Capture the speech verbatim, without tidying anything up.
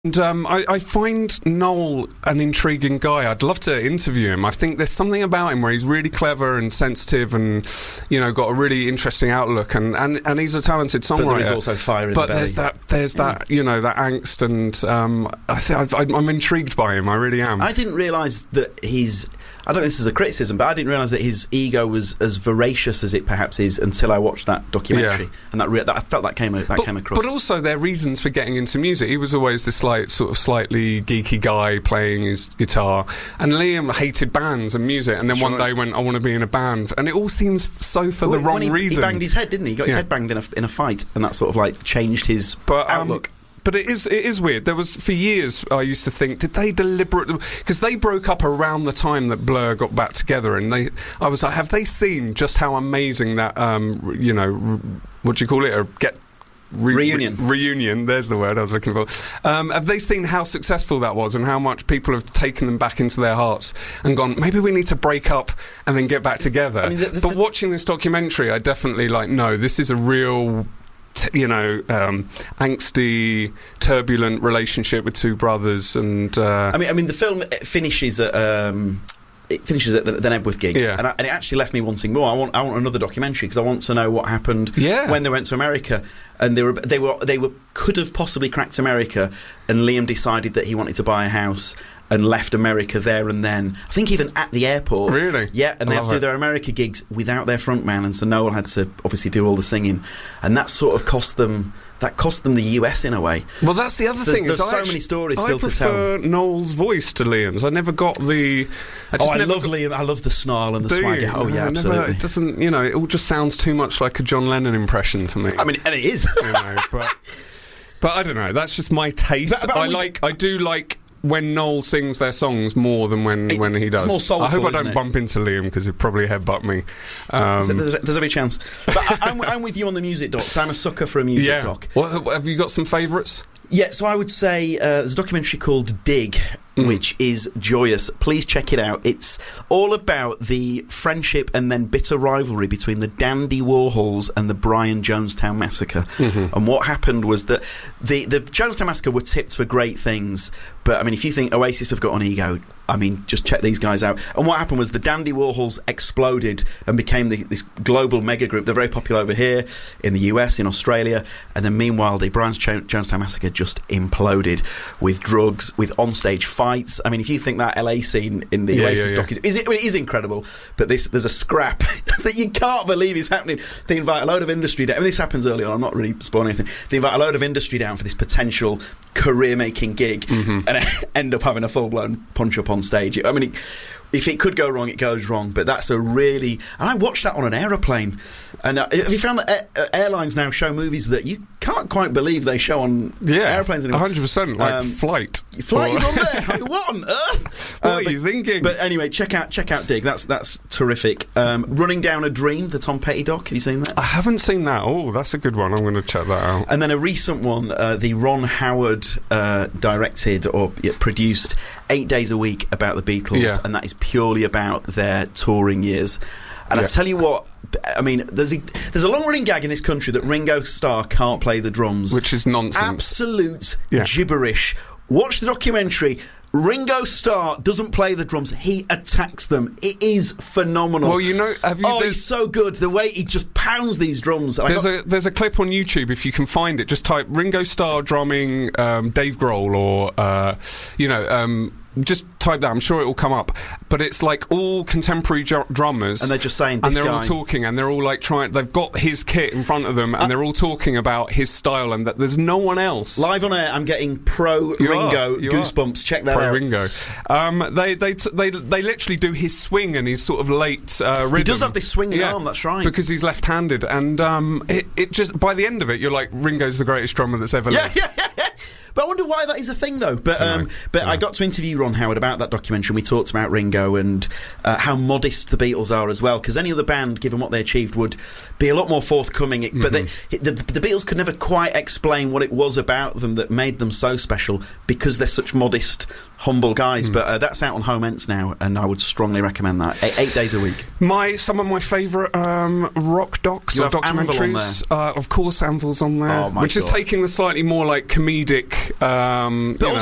And um, I, I find Noel an intriguing guy. I'd love to interview him. I think there's something about him where he's really clever and sensitive and, you know, got a really interesting outlook, and, and, and he's a talented songwriter. But there is also fire in but the belly. there's that, there's that, you know, that angst, and um, I th- I, I'm intrigued by him. I really am. I didn't realise that he's... I don't know if this is a criticism, but I didn't realise that his ego was as voracious as it perhaps is until I watched that documentary, Yeah. and that, re- that I felt that came that but, came across. But also, their reasons for getting into music. He was always this like sort of slightly geeky guy playing his guitar, and Liam hated bands and music, and then Sure. one day went, "I want to be in a band," and it all seems so for Well, the wrong when he, reason. He banged his head, didn't he? He got his Yeah. head banged in a in a fight, and that sort of like changed his But, um, outlook. But it is it is weird. There was for years I used to think, did they deliberately, because they broke up around the time that Blur got back together, and they I was like, have they seen just how amazing that um you know re, what do you call it a get re, Reunion. re, reunion there's the word I was looking for. Um, have they seen how successful that was and how much people have taken them back into their hearts and gone, maybe we need to break up and then get back together? I mean, the, the, but watching this documentary, I definitely like no, this is a real. T- you know, um, angsty, turbulent relationship with two brothers, and uh, I mean, I mean, the film finishes at um, it finishes at the, the Nebworth gigs, Yeah. and, I, and it actually left me wanting more. I want, I want another documentary because I want to know what happened Yeah. when they went to America, and they were, they were, they were could have possibly cracked America, and Liam decided that he wanted to buy a house and left America there and then. I think even at the airport. Really? Yeah, and I they had love to do it. their America gigs without their frontman, and so Noel had to obviously do all the singing, and that sort of cost them. That cost them the U S in a way. well, that's the other So thing. there's is I so actually- many stories I still to tell. prefer Noel's voice to Liam's. I never got the. I Oh, just I never love got, Liam. I love the snarl and the do swagger. you? Oh yeah, I never- absolutely. it doesn't. You know, it all just sounds too much like a John Lennon impression to me. I mean, and it is. you know, but but I don't know. That's just my taste. But- but I we- like. I do like. When Noel sings their songs more than when, It- when he does. it's more soulful, I hope I isn't don't it? bump into Liam because he'd probably headbutt me. Um, So there's, a, there's a big chance. But I, I'm, I'm with you on the music docs. I'm a sucker for a music yeah. doc. What, have you got some favourites? Yeah, so I would say uh, there's a documentary called Dig, Mm. which is joyous. Please check it out. It's all about the friendship and then bitter rivalry between the Dandy Warhols and the Brian Jonestown Massacre. Mm-hmm. And what happened was that the, the Jonestown Massacre were tipped for great things, but I mean, if you think Oasis have got an ego, I mean, just check these guys out. And what happened was the Dandy Warhols exploded and became the, this global mega group. They're very popular over here in the U S, in Australia, and then meanwhile the Brian Jonestown Massacre just imploded with drugs, with onstage fights. I mean, if you think that L A scene in the Yeah, Oasis yeah, yeah. doc is, is it, I mean, it is incredible, but this there's a scrap that you can't believe is happening. They invite a load of industry down. I mean, this happens early on. I'm not really spoiling anything. They invite a load of industry down for this potential career-making gig, Mm-hmm. and end up having a full-blown punch-up on stage. I mean, it, if it could go wrong, it goes wrong. But that's a really... And I watched that on an aeroplane. And uh, have you found that air, uh, airlines now show movies that you can't quite believe they show on Yeah, airplanes one anymore? hundred percent, like Um, Flight. Flight is Or- on there. I mean, what on earth? What Uh, are but- you thinking? But anyway, check out check out Dig. That's that's terrific. Um, Running Down a Dream, the Tom Petty doc. Have you seen that? I haven't seen that. Oh, that's a good one. I'm going to check that out. And then a recent one, uh, the Ron Howard uh, directed or yeah, produced Eight Days a Week about the Beatles, Yeah. and that is purely about their touring years. And Yeah. I tell you what, I mean, there's a, there's a long-running gag in this country that Ringo Starr can't play the drums. Which is nonsense. Absolute Yeah. gibberish. Watch the documentary. Ringo Starr doesn't play the drums, he attacks them. It is phenomenal. Well, you know, have you... Oh, there's- he's so good. The way he just pounds these drums. And I There's got- a there's a clip on YouTube if you can find it. Just type Ringo Starr drumming um, Dave Grohl or uh, you know um, just type that. I'm sure it will come up. But it's like all contemporary ju- drummers, And they're just saying, and this they're all guy- talking, and they're all like trying. They've got his kit in front of them, and they're all talking about his style, and that there's no one else. Live on air, I'm getting pro You Ringo are, you goosebumps. Check that Pro out. Ringo. Um, they, they t- they they literally do his swing and his sort of late uh, rhythm. He does have this swinging Yeah, arm, that's right. because he's left-handed, and um, it, it just by the end of it, you're like, Ringo's the greatest drummer that's ever Yeah, lived. yeah, yeah, yeah. But I wonder why that is a thing, though. But Dunno. um, but Dunno. I got to interview Ron Howard about that documentary, and we talked about Ringo and uh, how modest the Beatles are as well. Because any other band, given what they achieved, would be a lot more forthcoming. It, But they, the, the Beatles could never quite explain what it was about them that made them so special, because they're such modest, humble guys. But uh, that's out on Home Ents now, and I would strongly recommend that. Eight, eight days a week. My some of my favourite um, rock docs You or have Anvil on documentaries. Uh, of course, Anvil's on there, Oh, my which is God. taking the slightly more like comedic Um, But you also